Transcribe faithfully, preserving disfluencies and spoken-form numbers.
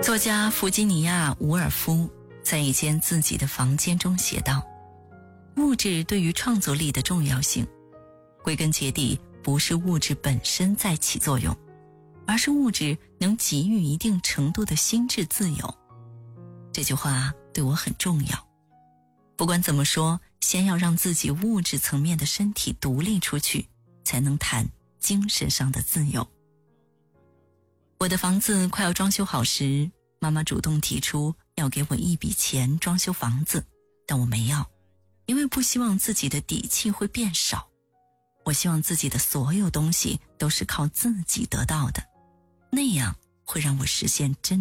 作家弗吉尼亚·伍尔夫在一间自己的房间中写道，物质对于创作力的重要性，归根结底不是物质本身在起作用，而是物质能给予一定程度的心智自由。这句话对我很重要。不管怎么说，先要让自己物质层面的身体独立出去，才能谈精神上的自由。我的房子快要装修好时，妈妈主动提出要给我一笔钱装修房子，但我没要，因为不希望自己的底气会变少。我希望自己的所有东西都是靠自己得到的，那样会让我实现真